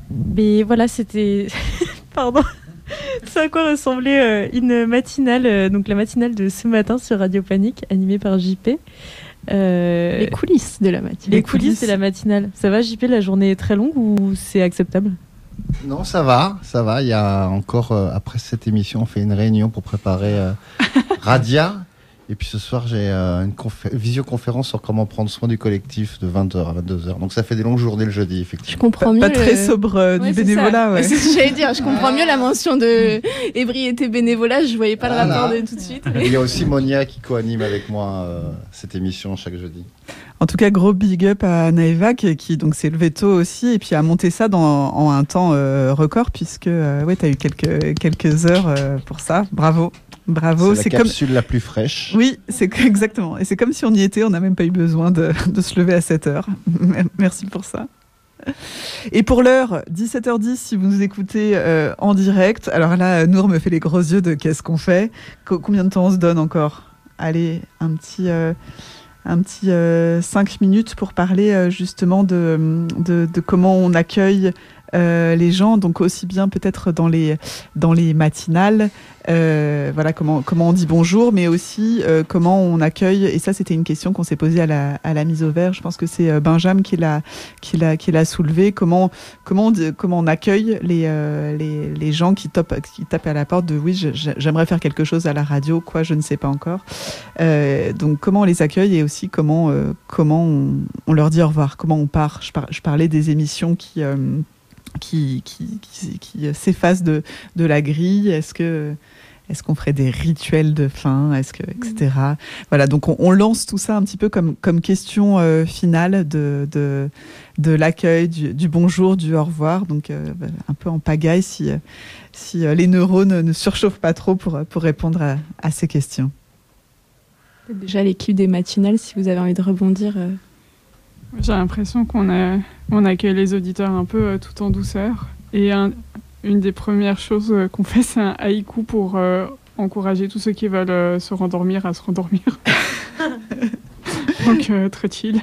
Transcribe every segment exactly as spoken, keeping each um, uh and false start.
Mais voilà, c'était... Pardon. C'est à quoi ressemblait euh, une matinale, euh, donc la matinale de ce matin sur Radio Panique, animée par J P. Euh, les coulisses de la matinale. Les coulisses de la matinale. Ça va, J P, la journée est très longue ou c'est acceptable ? Non, ça va, ça va. Il y a encore, euh, après cette émission, on fait une réunion pour préparer euh, Radia. Et puis ce soir, j'ai euh, une confé- visioconférence sur comment prendre soin du collectif de vingt heures à vingt-deux heures. Donc ça fait des longues journées le jeudi, effectivement. Je comprends mieux. Pas très le... sobre euh, ouais, du bénévolat, ouais. C'est ce que j'allais dire. Je comprends mieux la mention de ébriété bénévolat. Je voyais pas Voilà. le rapport de tout de suite. Mais... Il y a aussi Monia qui co-anime avec moi euh, cette émission chaque jeudi. En tout cas, gros big up à Naeva qui, qui donc s'est levé tôt aussi et puis a monté ça dans, en un temps euh, record puisque euh, ouais, tu as eu quelques, quelques heures euh, pour ça. Bravo. Bravo. C'est la c'est capsule comme... la plus fraîche. Oui, c'est exactement. Et c'est comme si on y était, on n'a même pas eu besoin de, de se lever à sept heures. Merci pour ça. Et pour l'heure, dix-sept heures dix, si vous nous écoutez euh, en direct. Alors là, Nour me fait les gros yeux de qu'est-ce qu'on fait. Co- combien de temps on se donne encore ? Allez, un petit... Euh... un petit euh, cinq minutes pour parler euh, justement de, de, de comment on accueille euh, les gens, donc aussi bien peut-être dans les, dans les matinales, euh, voilà, comment, comment on dit bonjour, mais aussi euh, comment on accueille, et ça c'était une question qu'on s'est posée à la, à la mise au vert, je pense que c'est euh, Benjamin qui l'a, qui l'a, qui l'a soulevé, comment, comment, on, comment on accueille les, euh, les, les gens qui tapent, qui tapent à la porte de oui, je, j'aimerais faire quelque chose à la radio, quoi, je ne sais pas encore. Euh, donc comment on les accueille et aussi comment, euh, comment on, on leur dit au revoir, comment on part. Je, par, je parlais des émissions qui... Euh, Qui, qui, qui, qui s'effacent de, de la grille. Est-ce que est-ce qu'on ferait des rituels de fin, est-ce que, et cetera. Voilà, donc on, on lance tout ça un petit peu comme, comme question euh, finale de, de, de l'accueil, du, du bonjour, du au revoir. Donc euh, un peu en pagaille si, si euh, les neurones ne surchauffent pas trop pour, pour répondre à, à ces questions. Déjà l'équipe des matinales, si vous avez envie de rebondir... Euh... J'ai l'impression qu'on a, on accueille les auditeurs un peu euh, tout en douceur. Et un, une des premières choses euh, qu'on fait, c'est un haïku pour euh, encourager tous ceux qui veulent euh, se rendormir à se rendormir. Donc euh, très chill.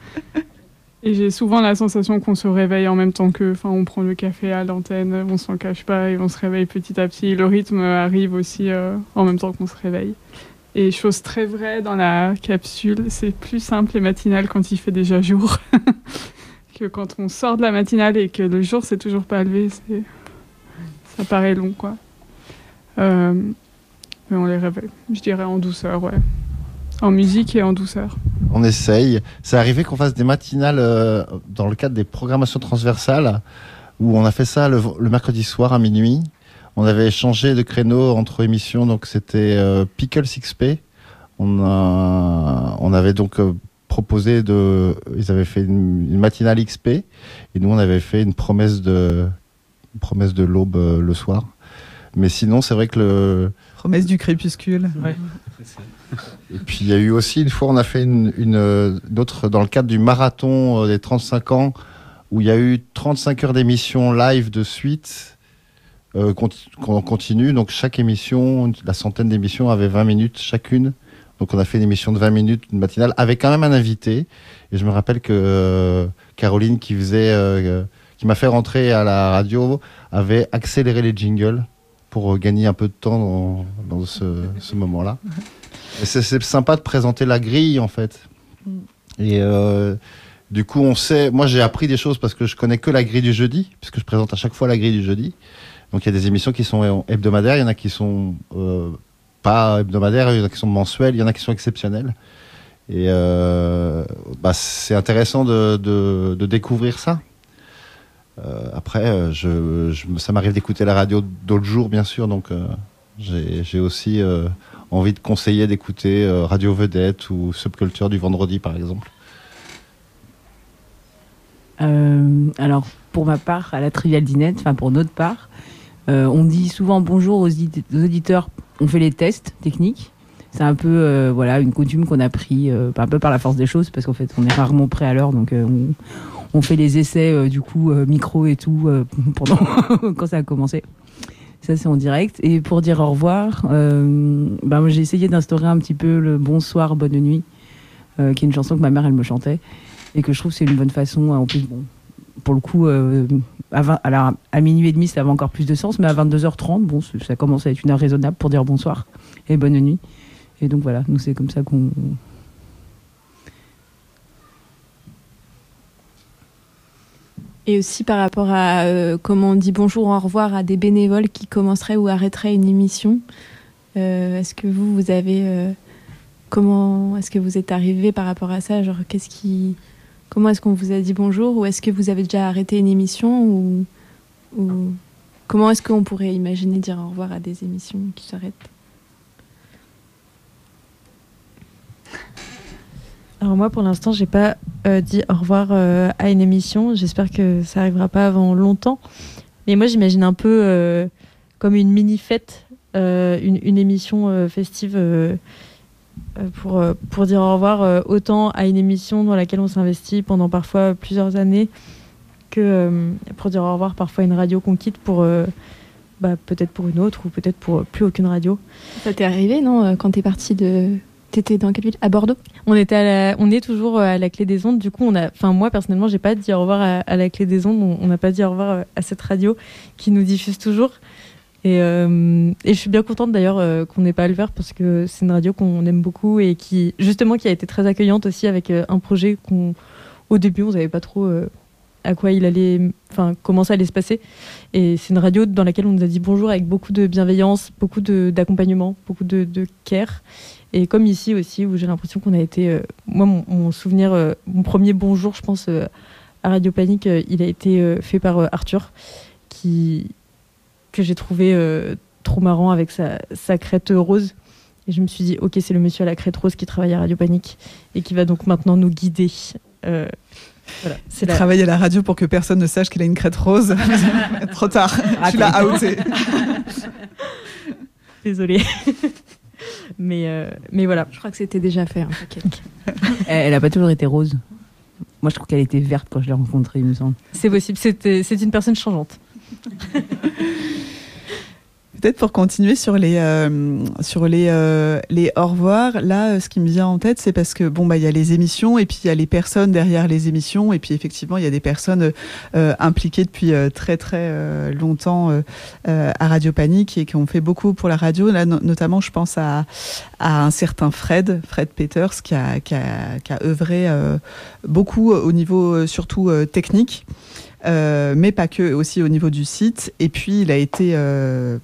Et j'ai souvent la sensation qu'on se réveille en même temps qu'eux. Enfin, on prend le café à l'antenne, on s'en cache pas et on se réveille petit à petit. Le rythme arrive aussi euh, en même temps qu'on se réveille. Et chose très vraie dans la capsule, c'est plus simple les matinales quand il fait déjà jour que quand on sort de la matinale et que le jour s'est toujours pas levé. C'est... Ça paraît long, quoi. Euh... Mais on les réveille, je dirais en douceur, ouais. En musique et en douceur. On essaye. C'est arrivé qu'on fasse des matinales euh, dans le cadre des programmations transversales où on a fait ça le, le mercredi soir à minuit. On avait changé de créneau entre émissions, donc c'était euh, Pickles X P. On, a, on avait donc euh, proposé de... Ils avaient fait une, une matinale X P, et nous on avait fait une promesse de, une promesse de l'aube euh, le soir. Mais sinon, c'est vrai que le... Promesse du crépuscule. Ouais. Et puis il y a eu aussi, une fois, on a fait une, une, une autre, dans le cadre du marathon euh, des trente-cinq ans, où il y a eu trente-cinq heures d'émissions live de suite. Euh, qu'on continue, donc chaque émission, la centaine d'émissions avait vingt minutes chacune, donc on a fait une émission de vingt minutes, une matinale, avec quand même un invité, et je me rappelle que euh, Caroline qui faisait, euh, qui m'a fait rentrer à la radio, avait accéléré les jingles pour gagner un peu de temps dans, dans ce, ce moment-là. Et c'est, c'est sympa de présenter la grille en fait, et euh, du coup on sait, moi j'ai appris des choses parce que je connais que la grille du jeudi, puisque je présente à chaque fois la grille du jeudi. Donc il y a des émissions qui sont hebdomadaires, il y en a qui sont euh, pas hebdomadaires, il y en a qui sont mensuelles, il y en a qui sont exceptionnelles. Et euh, bah, c'est intéressant de, de, de découvrir ça. Euh, après, je, je, ça m'arrive d'écouter la radio d'autres jours, bien sûr, donc euh, j'ai, j'ai aussi euh, envie de conseiller d'écouter euh, Radio Vedette ou Subculture du vendredi, par exemple. Euh, alors, pour ma part, à la Trivial Dinette, enfin pour notre part, Euh, on dit souvent bonjour aux, id- aux auditeurs, on fait les tests techniques. C'est un peu euh, voilà, une coutume qu'on a pris euh, un peu par la force des choses, parce qu'en fait on est rarement prêt à l'heure, donc euh, on, on fait les essais euh, du coup euh, micro et tout euh, pendant quand ça a commencé. Ça c'est en direct. Et pour dire au revoir, euh, bah, moi, j'ai essayé d'instaurer un petit peu le bonsoir, bonne nuit, euh, qui est une chanson que ma mère elle me chantait et que je trouve que c'est une bonne façon. En plus bon, pour le coup, euh, à, vingt, alors, à minuit et demi, ça avait encore plus de sens, mais à vingt-deux heures trente, bon, ça commence à être une heure raisonnable pour dire bonsoir et bonne nuit. Et donc voilà, nous c'est comme ça qu'on... Et aussi par rapport à euh, comment on dit bonjour ou au revoir à des bénévoles qui commenceraient ou arrêteraient une émission, euh, est-ce que vous, vous avez... Euh, comment est-ce que vous êtes arrivé par rapport à ça? Genre, qu'est-ce qui... Comment est-ce qu'on vous a dit bonjour? Ou est-ce que vous avez déjà arrêté une émission ou, ou... Comment est-ce qu'on pourrait imaginer dire au revoir à des émissions qui s'arrêtent? Alors moi, pour l'instant, j'ai pas euh, dit au revoir euh, à une émission. J'espère que ça arrivera pas avant longtemps. Mais moi, j'imagine un peu euh, comme une mini-fête, euh, une, une émission euh, festive euh, pour, euh, pour dire au revoir euh, autant à une émission dans laquelle on s'investit pendant parfois plusieurs années que euh, pour dire au revoir parfois à une radio qu'on quitte pour... Euh, bah, peut-être pour une autre ou peut-être pour plus aucune radio. Ça t'est arrivé, non, quand t'es partie de... T'étais dans quelle ville? À Bordeaux? On était à la... on est toujours à la Clé des Ondes. Du coup, on a, enfin moi personnellement, j'ai pas dit au revoir à, à la Clé des Ondes. On n'a pas dit au revoir à cette radio qui nous diffuse toujours. Et, euh, et je suis bien contente d'ailleurs euh, qu'on n'ait pas à le faire parce que c'est une radio qu'on aime beaucoup et qui justement qui a été très accueillante aussi avec euh, un projet qu'on, au début, on savait pas trop euh, à quoi il allait, enfin comment ça allait se passer. Et c'est une radio dans laquelle on nous a dit bonjour avec beaucoup de bienveillance, beaucoup de, d'accompagnement, beaucoup de, de care. Et comme ici aussi, où j'ai l'impression qu'on a été... Euh, moi, mon, mon souvenir, euh, mon premier bonjour, je pense, euh, à Radio Panique, euh, il a été euh, fait par euh, Arthur, qui, que j'ai trouvé euh, trop marrant avec sa, sa crête rose. Et je me suis dit, ok, c'est le monsieur à la crête rose qui travaille à Radio Panique et qui va donc maintenant nous guider. Euh, voilà, c'est la... travailler à la radio pour que personne ne sache qu'il a une crête rose. Trop tard, tu l'as outé. Désolée. Mais, euh, mais voilà. Je crois que c'était déjà fait. Hein. Okay. Elle n'a pas toujours été rose. Moi, je trouve qu'elle était verte quand je l'ai rencontrée, il me semble. C'est possible. C'est, c'est une personne changeante. Peut-être pour continuer sur les euh, sur les euh, les au revoir, là, ce qui me vient en tête, c'est parce que bon bah il y a les émissions et puis il y a les personnes derrière les émissions et puis effectivement il y a des personnes euh, impliquées depuis euh, très très euh, longtemps euh, euh, à Radio Panique et qui ont fait beaucoup pour la radio. Là, no- notamment, je pense à à un certain Fred Fred Peters qui a qui a qui a œuvré euh, beaucoup au niveau euh, surtout euh, technique. Euh, mais pas que, aussi au niveau du site. Et puis, il a été euh,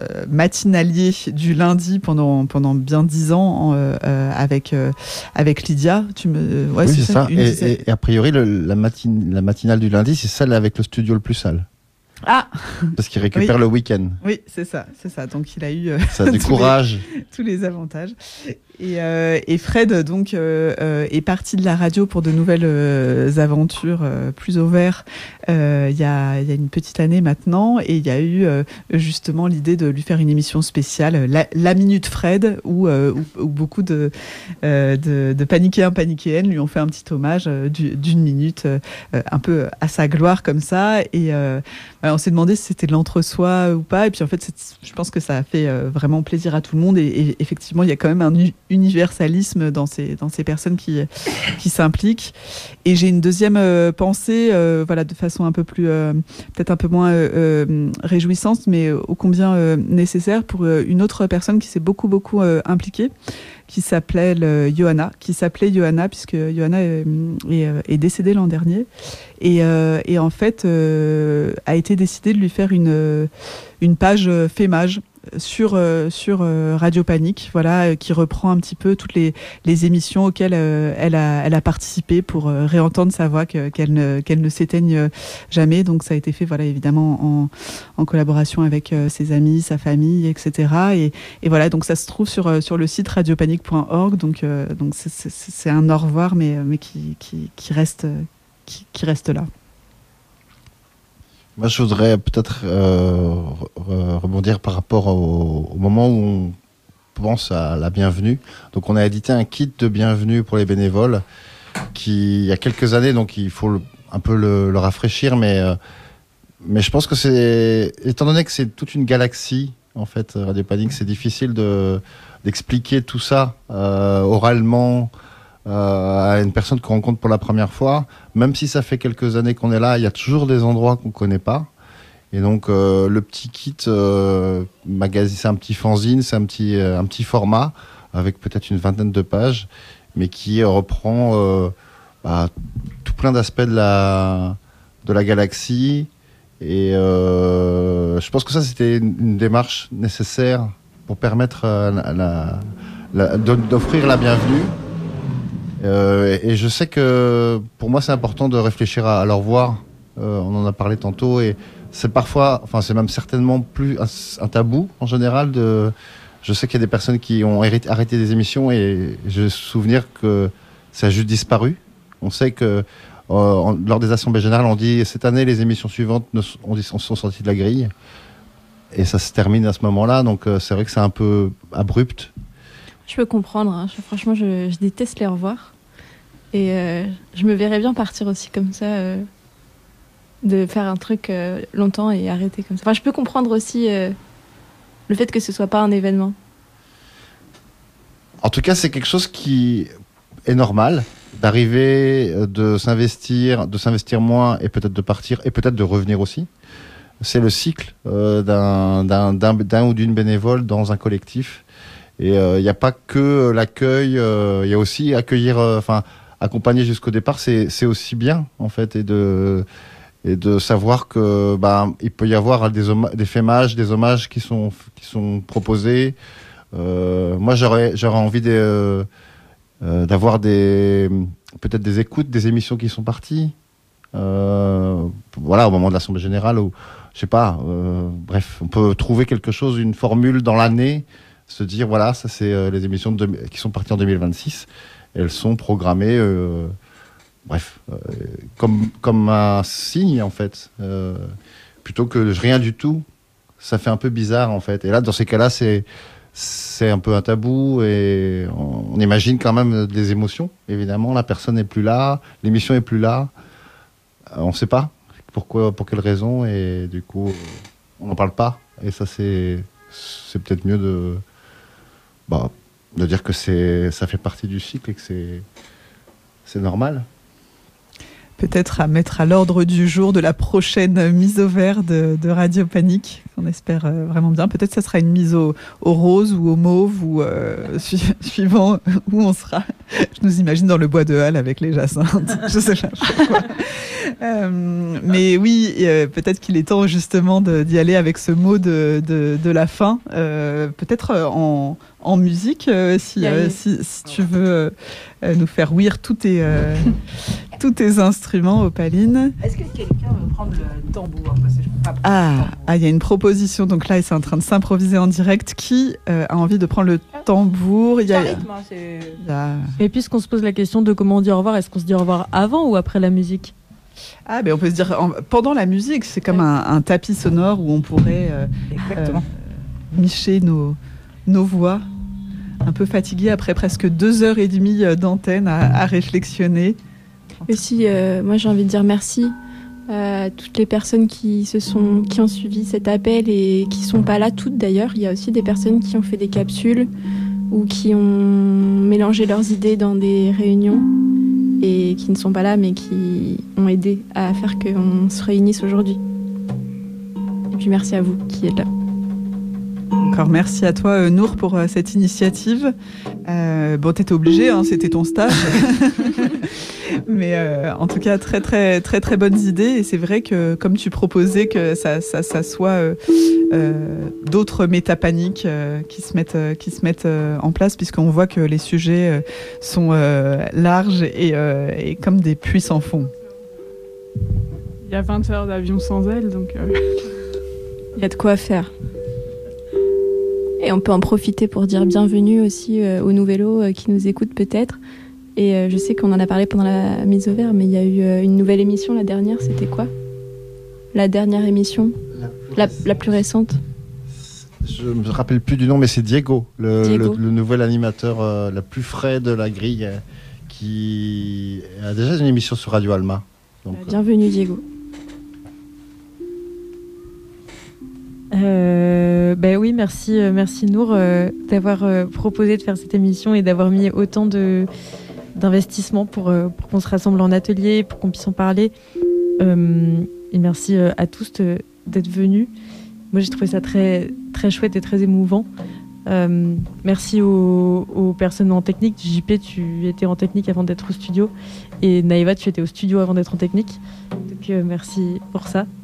matinalier du lundi pendant, pendant bien dix ans euh, euh, avec, euh, avec Lydia. Tu me... ouais, oui, c'est, c'est ça. ça. Et, et, et a priori, le, la, matin, la matinale du lundi, c'est celle avec le studio le plus sale. Ah Parce qu'il récupère oui. le week-end. Oui, c'est ça, c'est ça. Donc il a eu euh, ça a du tous courage, les, tous les avantages. Et, euh, et Fred donc euh, euh, est parti de la radio pour de nouvelles euh, aventures euh, plus au vert. Euh, il y a il y a une petite année maintenant, et il y a eu euh, justement l'idée de lui faire une émission spéciale, la, la minute Fred, où, euh, où, où beaucoup de, euh, de de paniqués, paniquéennes lui ont fait un petit hommage euh, d'une minute, euh, un peu à sa gloire comme ça. Et euh, on s'est demandé si c'était de l'entre-soi ou pas, et puis en fait c'est, je pense que ça a fait euh, vraiment plaisir à tout le monde, et, et effectivement il y a quand même un u- universalisme dans ces, dans ces personnes qui, qui s'impliquent. Et j'ai une deuxième euh, pensée, euh, voilà, de façon un peu plus, euh, peut-être un peu moins euh, euh, réjouissante, mais ô combien euh, nécessaire, pour euh, une autre personne qui s'est beaucoup beaucoup euh, impliquée, qui s'appelait euh, Johanna, qui s'appelait Johanna, puisque Johanna est, est, est décédée l'an dernier, et, euh, et en fait euh, a été décidé de lui faire une, une page euh, Fémage sur euh, sur euh, Radio Panique, voilà, euh, qui reprend un petit peu toutes les les émissions auxquelles euh, elle a elle a participé, pour euh, réentendre sa voix, que, qu'elle ne qu'elle ne s'éteigne jamais. Donc ça a été fait, voilà, évidemment en en collaboration avec euh, ses amis, sa famille, et cetera. Et et voilà, donc ça se trouve sur euh, sur le site radio panique point org. Donc euh, donc c'est, c'est c'est un au revoir, mais mais qui qui qui reste qui qui reste là. Moi, je voudrais peut-être euh, re- rebondir par rapport au, au moment où on pense à la bienvenue. Donc, on a édité un kit de bienvenue pour les bénévoles qui, il y a quelques années, donc il faut le, un peu le, le rafraîchir, mais, euh, mais je pense que c'est, étant donné que c'est toute une galaxie, en fait, Radio Panique, c'est difficile de, d'expliquer tout ça euh, oralement euh, à une personne qu'on rencontre pour la première fois, même si ça fait quelques années qu'on est là, il y a toujours des endroits qu'on connaît pas. Et donc euh, le petit kit euh, magazine, c'est un petit fanzine, c'est un petit euh, un petit format avec peut-être une vingtaine de pages, mais qui euh, reprend euh, bah, tout plein d'aspects de la de la galaxie. Et euh, je pense que ça c'était une, une démarche nécessaire pour permettre à la, à la, la, d'offrir la bienvenue. Euh, et je sais que pour moi c'est important de réfléchir à, à leur revoir. Euh, on en a parlé tantôt et c'est parfois, enfin c'est même certainement plus un, un tabou en général. De, je sais qu'il y a des personnes qui ont hérité, arrêté des émissions et j'ai souvenir que ça a juste disparu. On sait que euh, en, lors des assemblées générales, on dit cette année les émissions suivantes ne, on dit, sont sorties de la grille et ça se termine à ce moment-là. Donc euh, c'est vrai que c'est un peu abrupt. Je peux comprendre. Hein. Je, franchement, je, je déteste les revoir et euh, je me verrais bien partir aussi comme ça. Euh... de faire un truc euh, longtemps et arrêter comme ça. Enfin, je peux comprendre aussi euh, le fait que ce soit pas un événement. En tout cas, c'est quelque chose qui est normal d'arriver, de s'investir, de s'investir moins et peut-être de partir et peut-être de revenir aussi. C'est le cycle euh, d'un, d'un, d'un, d'un ou d'une bénévole dans un collectif. Et il euh, n'y a pas que l'accueil, il euh, y a aussi accueillir, enfin euh, accompagner jusqu'au départ, c'est, c'est aussi bien en fait et de et de savoir que bah, il peut y avoir des, homma- des fémages, des hommages qui sont, qui sont proposés. Euh, moi, j'aurais, j'aurais envie de, euh, euh, d'avoir des, peut-être des écoutes, des émissions qui sont parties. Euh, voilà, au moment de l'Assemblée Générale, ou je sais pas. Euh, bref, on peut trouver quelque chose, une formule dans l'année, se dire voilà, ça c'est euh, les émissions de, qui sont parties en deux mille vingt-six. Elles sont programmées. Euh, Bref, euh, comme, comme un signe en fait, euh, plutôt que rien du tout, ça fait un peu bizarre en fait. Et là, dans ces cas-là, c'est, c'est un peu un tabou et on, on imagine quand même des émotions. Évidemment, la personne n'est plus là, l'émission n'est plus là, euh, on ne sait pas pourquoi, pour quelle raison et du coup, on n'en parle pas. Et ça, c'est, c'est peut-être mieux de, bah, de dire que c'est, ça fait partie du cycle et que c'est, c'est normal. Peut-être à mettre à l'ordre du jour de la prochaine mise au vert de, de Radio Panique, qu'on espère euh, vraiment bien. Peut-être que ça sera une mise au, au rose ou au mauve, ou euh, su- suivant où on sera. Je nous imagine dans le bois de Halle avec les jacinthes. Je sais pas pourquoi. Euh, mais oui, euh, peut-être qu'il est temps justement de, d'y aller avec ce mot de, de, de la fin. Euh, peut-être en, en musique, euh, si, euh, si, si tu veux euh, nous faire ouïr tous tes, euh, tous tes instruments, Opaline. Est-ce que quelqu'un veut prendre le tambour? Parce que je peux pas prendre Ah, le tambour. ah, il y a une proposition. Donc là, c'est en train de s'improviser en direct. Qui euh, a envie de prendre le tambour? Il y a, C'est un rythme, hein, c'est... il y a- Et puisqu'on se pose la question de comment on dit au revoir, est-ce qu'on se dit au revoir avant ou après la musique? Ah, ben on peut se dire en- pendant la musique, c'est comme un, un tapis sonore où on pourrait euh, Exactement. euh, micher nos, nos voix, un peu fatiguées après presque deux heures et demie d'antenne à, à réflexionner. Aussi, euh, moi j'ai envie de dire merci à toutes les personnes qui, se sont, qui ont suivi cet appel et qui sont pas là toutes d'ailleurs. Il y a aussi des personnes qui ont fait des capsules ou qui ont mélangé leurs idées dans des réunions et qui ne sont pas là mais qui ont aidé à faire qu'on se réunisse aujourd'hui. Et puis merci à vous qui êtes là. Encore merci à toi, euh, Nour, pour euh, cette initiative. Euh, bon, t'étais obligé, hein, c'était ton stage. Mais euh, en tout cas, très, très, très, très bonnes idées. Et c'est vrai que, comme tu proposais, que ça, ça, ça soit euh, euh, d'autres métapaniques euh, qui se mettent, euh, qui se mettent euh, en place, puisqu'on voit que les sujets euh, sont euh, larges et, euh, et comme des puits sans fond. Il y a vingt heures d'avion sans aile, donc... Euh... Il y a de quoi faire. Et on peut en profiter pour dire bienvenue aussi euh, aux Nouvellos euh, qui nous écoutent peut-être. Et euh, je sais qu'on en a parlé pendant la mise au vert, mais il y a eu euh, une nouvelle émission, la dernière, c'était quoi? La dernière émission, la, la plus récente. Je me rappelle plus du nom, mais c'est Diego, le, Diego. le, le nouvel animateur euh, le plus frais de la grille, euh, qui a déjà une émission sur Radio Alma. Donc, Bah, bienvenue Diego. Euh, ben oui, merci, euh, merci Nour euh, d'avoir euh, proposé de faire cette émission et d'avoir mis autant de, d'investissement pour, euh, pour qu'on se rassemble en atelier, pour qu'on puisse en parler. Euh, et merci euh, à tous de, d'être venus. Moi, j'ai trouvé ça très, très chouette et très émouvant. Euh, merci aux, aux personnes en technique. J P, tu étais en technique avant d'être au studio. Et Naïva, tu étais au studio avant d'être en technique. Donc, euh, merci pour ça.